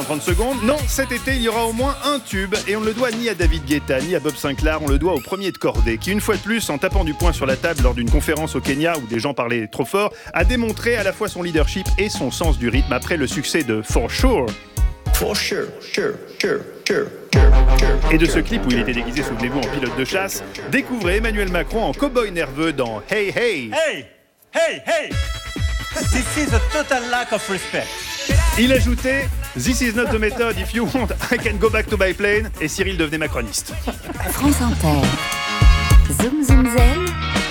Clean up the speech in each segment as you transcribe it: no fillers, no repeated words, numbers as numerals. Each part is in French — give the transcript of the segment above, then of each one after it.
30 secondes. Non, cet été, il y aura au moins un tube. Et on ne le doit ni à David Guetta, ni à Bob Sinclair. On le doit au premier de cordée, qui, une fois de plus, en tapant du poing sur la table lors d'une conférence au Kenya où des gens parlaient trop fort, a démontré à la fois son leadership et son sens du rythme après le succès de For Sure. For sure, sure, sure, sure. Et de ce clip où il était déguisé, souvenez-vous, en pilote de chasse, découvrez Emmanuel Macron en cow-boy nerveux dans Hey Hey. Hey, hey, hey. This is a total lack of respect. Il ajoutait This is not the method, if you want, I can go back to my plane. Et Cyril devenait macroniste. France Inter. Zoom Zoom Zen.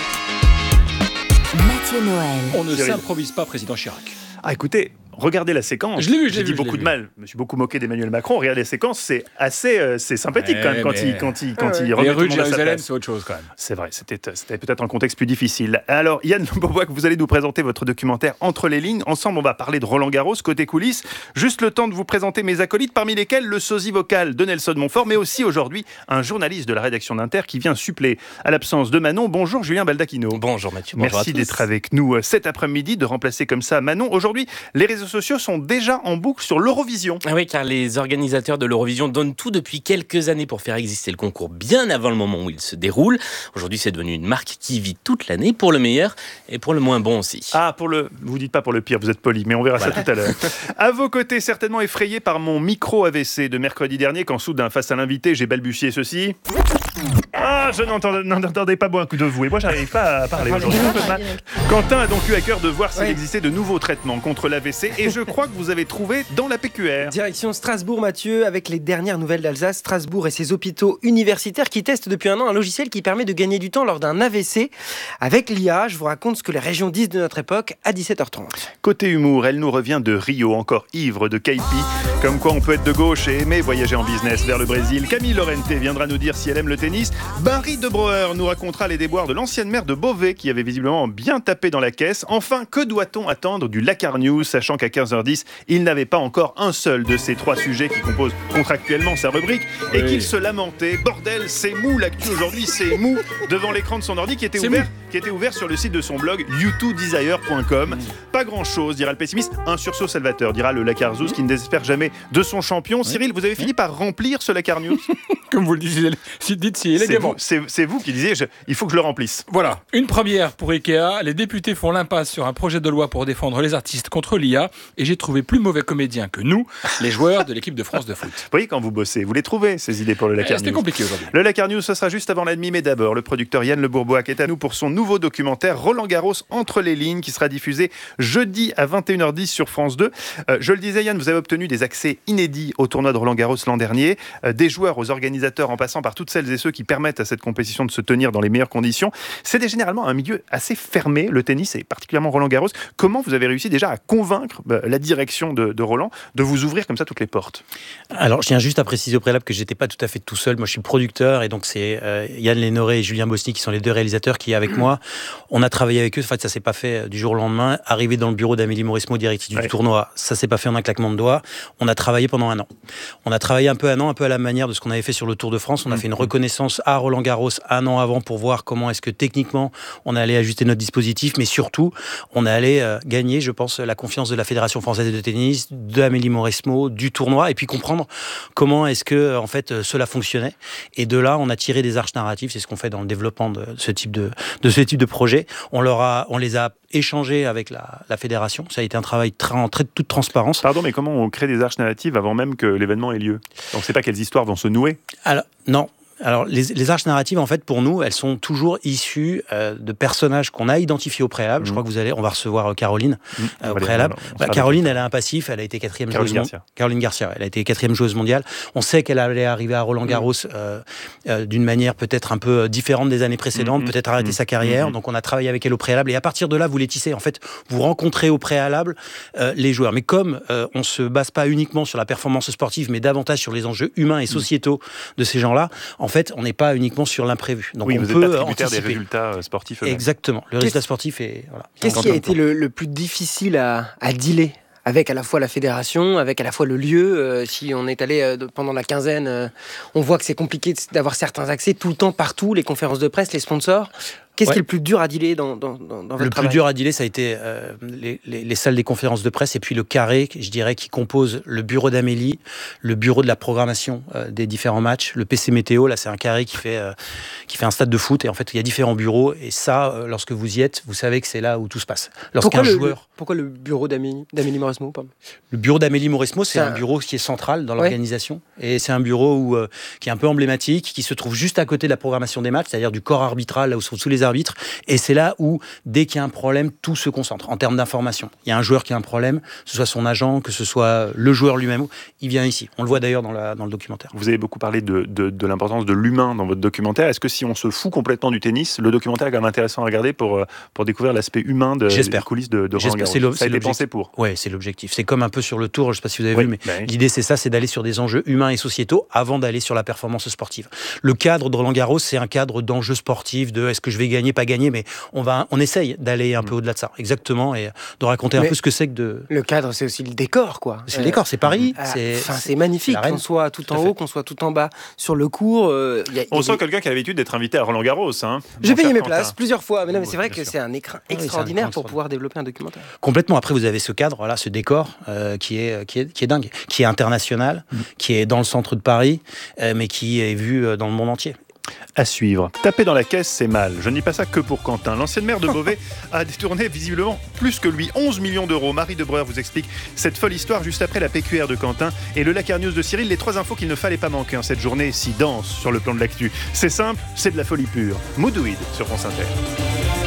Mathieu Noël. On ne Cyril. s'improvise pas président Chirac. Ah écoutez, regardez la séquence. Je l'ai vu, J'ai dit beaucoup de mal. Je me suis beaucoup moqué d'Emmanuel Macron. Regardez la séquence, c'est assez c'est sympathique quand même quand il Les remet tout rues le de monde à sa Jérusalem, place. c'est autre chose quand même. C'est vrai, c'était peut-être un contexte plus difficile. Alors, Yann Le Bourbois, vous allez nous présenter votre documentaire Entre les lignes. Ensemble, on va parler de Roland Garros, côté coulisses. Juste le temps de vous présenter mes acolytes, parmi lesquels le sosie vocal de Nelson Montfort, mais aussi aujourd'hui un journaliste de la rédaction d'Inter qui vient suppléer à l'absence de Manon. Bonjour Julien Baldacchino. Bonjour Mathieu, bonjour Merci à tous. d'être avec nous cet après-midi, de remplacer comme ça Manon. Aujourd'hui, les réseaux sociaux sont déjà en boucle sur l'Eurovision. Ah oui, car les organisateurs de l'Eurovision donnent tout depuis quelques années pour faire exister le concours bien avant le moment où il se déroule. Aujourd'hui, c'est devenu une marque qui vit toute l'année pour le meilleur et pour le moins bon aussi. Ah, vous dites pas pour le pire, vous êtes poli, mais on verra ça tout à l'heure. À vos côtés, certainement effrayé par mon micro AVC de mercredi dernier, quand soudain, face à l'invité, j'ai balbutié ceci. Ah, je n'entendais pas beaucoup de vous, et moi j'arrive pas à parler aujourd'hui. Un peu de mal. Quentin a donc eu à cœur de voir s'il existait de nouveaux traitements contre l'AVC, et je crois que vous avez trouvé dans la PQR. Direction Strasbourg, Mathieu, avec les dernières nouvelles d'Alsace. Strasbourg et ses hôpitaux universitaires qui testent depuis un an un logiciel qui permet de gagner du temps lors d'un AVC. Avec l'IA, je vous raconte ce que les régions disent de notre époque à 17h30. Côté humour, elle nous revient de Rio, encore ivre de Caipi. Comme quoi on peut être de gauche et aimer voyager en business vers le Brésil. Camille Lorente viendra nous dire si elle aime le tennis. Barry de Brouwer nous racontera les déboires de l'ancienne maire de Beauvais qui avait visiblement bien tapé dans la caisse. Enfin, que doit-on attendre du Lakar News, sachant qu'à 15h10, il n'avait pas encore un seul de ces trois sujets qui composent contractuellement sa rubrique et qu'il se lamentait. Bordel, c'est mou l'actu aujourd'hui, c'est mou devant l'écran de son ordi qui était ouvert sur le site de son blog you2desire.com. Pas grand-chose, dira le pessimiste. Un sursaut salvateur, dira le Lakar Zouz qui ne désespère jamais de son champion. Cyril, vous avez fini par remplir ce Lakar News. Comme vous le disiez, dites si élégamment. C'est vous qui disiez, il faut que je le remplisse. Voilà, une première pour Ikea. Les députés font l'impasse sur un projet de loi pour défendre les artistes contre l'IA. Et j'ai trouvé plus mauvais comédiens que nous, les joueurs de l'équipe de France de foot. Vous voyez, quand vous bossez, vous les trouvez, ces idées pour le Lakar News. C'était compliqué aujourd'hui. Le Lakar News, ce sera juste avant la demi, mais d'abord, le producteur Yann Le Bourbois qui est à nous pour son nouveau documentaire Roland Garros Entre les lignes, qui sera diffusé jeudi à 21h10 sur France 2. Je le disais, Yann, vous avez obtenu des accès inédits au tournoi de Roland Garros l'an dernier, des joueurs aux organisateurs en passant par toutes celles et ceux qui permettent à cette compétition de se tenir dans les meilleures conditions. C'est généralement un milieu assez fermé, le tennis et particulièrement Roland Garros. Comment vous avez réussi déjà à convaincre la direction de Roland de vous ouvrir comme ça toutes les portes? Alors, je tiens juste à préciser au préalable que j'étais pas tout à fait tout seul. Moi, je suis producteur et donc c'est Yann Lénoré et Julien Bosny qui sont les deux réalisateurs qui, avec moi, on a travaillé avec eux. En fait, ça s'est pas fait du jour au lendemain. Arrivé dans le bureau d'Amélie Mauresmo, directrice du tournoi, ça s'est pas fait en un claquement de doigts. On a travaillé pendant un an. On a travaillé un peu à la manière de ce qu'on avait fait sur le Tour de France. On a fait une reconnaissance à Roland Garros un an avant pour voir comment est-ce que techniquement on allait ajuster notre dispositif, mais surtout on allait gagner, je pense, la confiance de la Fédération française de tennis, d'Amélie Mauresmo, du tournoi, et puis comprendre comment est-ce que en fait cela fonctionnait. Et de là, on a tiré des arches narratives. C'est ce qu'on fait dans le développement de ce type de projet. On les a échangés avec la fédération. Ça a été un travail en toute transparence. Pardon, mais comment on crée des arches narratives avant même que l'événement ait lieu? On ne sait pas quelles histoires vont se nouer. Alors, non. Alors, les arches narratives, en fait, pour nous, elles sont toujours issues de personnages qu'on a identifiés au préalable. Je crois que on va recevoir Caroline au préalable. Caroline, elle a un passif, elle a été quatrième joueuse mondiale. Caroline Garcia, elle a été quatrième joueuse mondiale. On sait qu'elle allait arriver à Roland Garros d'une manière peut-être un peu différente des années précédentes, peut-être arrêter sa carrière. Donc, on a travaillé avec elle au préalable. Et à partir de là, vous les tissez. En fait, vous rencontrez au préalable les joueurs. Mais comme on se base pas uniquement sur la performance sportive, mais davantage sur les enjeux humains et sociétaux de ces gens-là, en fait, on n'est pas uniquement sur l'imprévu. Donc oui, on vous peut êtes pas tributaire des anticiper. résultats sportifs eux-mêmes. Exactement. Le résultat sportif est... Voilà. Qu'est-ce qui a été le plus difficile à dealer avec à la fois la fédération, avec à la fois le lieu? Si on est allé pendant la quinzaine, on voit que c'est compliqué d'avoir certains accès tout le temps, partout, les conférences de presse, les sponsors. Qu'est-ce Ouais. qui est le plus dur à dealer dans votre Le travail? plus dur à dealer, ça a été les salles des conférences de presse et puis le carré, je dirais, qui compose le bureau d'Amélie, le bureau de la programmation des différents matchs, le PC météo. Là, c'est un carré qui fait un stade de foot. Et en fait, il y a différents bureaux. Et ça, lorsque vous y êtes, vous savez que c'est là où tout se passe. Lorsqu'un joueur... Pourquoi le bureau d'Amélie Mauresmo? Le bureau d'Amélie Mauresmo, c'est Ça- un bureau qui est central dans Ouais. l'organisation. Et c'est un bureau qui est un peu emblématique, qui se trouve juste à côté de la programmation des matchs, c'est-à-dire du corps arbitral, là où sont tous les arbitres. Et c'est là où, dès qu'il y a un problème, tout se concentre en termes d'information. Il y a un joueur qui a un problème, que ce soit son agent, que ce soit le joueur lui-même, il vient ici. On le voit d'ailleurs dans le documentaire. Vous avez beaucoup parlé de l'importance de l'humain dans votre documentaire. Est-ce que si on se fout complètement du tennis, le documentaire est quand même intéressant à regarder pour découvrir l'aspect humain des J'espère. coulisses de Roland J'espère. Garros? C'est Ça a été l'objectif. pensé pour. Ouais, c'est l'objectif. C'est comme un peu sur le tour, je ne sais pas si vous avez Oui, vu, mais oui. l'idée c'est ça, c'est d'aller sur des enjeux humains et sociétaux avant d'aller sur la performance sportive. Le cadre de Roland Garros, c'est un cadre d'enjeux sportifs, de est-ce que je vais gagner, pas gagner, mais on essaye d'aller un peu au-delà de ça, exactement, et de raconter un Mais peu ce que c'est que de... Le cadre, c'est aussi le décor, quoi. C'est le décor, c'est Paris, C'est magnifique, la reine. qu'on soit tout en à fait. haut, qu'on soit tout en bas. Sur le cours, On sent quelqu'un qui a l'habitude d'être invité à Roland Garros. Hein, j'ai mon payé cher mes Quentin. places plusieurs fois, mais non, mais Oui, c'est vrai bien que sûr. c'est un écran c'est un extraordinaire écran pour pouvoir développer un documentaire. Complètement. Après, vous avez ce cadre, voilà, ce décor qui est dingue, qui est international, qui est dans le centre de Paris, mais qui est vu dans le monde entier. À suivre. Taper dans la caisse, c'est mal. Je ne dis pas ça que pour Quentin. L'ancienne maire de Beauvais a détourné visiblement plus que lui 11 millions d'euros. Marie de Breuer vous explique cette folle histoire juste après la PQR de Quentin et le Lacar News de Cyril. Les 3 infos qu'il ne fallait pas manquer en cette journée si dense sur le plan de l'actu. C'est simple, c'est de la folie pure. Mood Weed sur France Inter.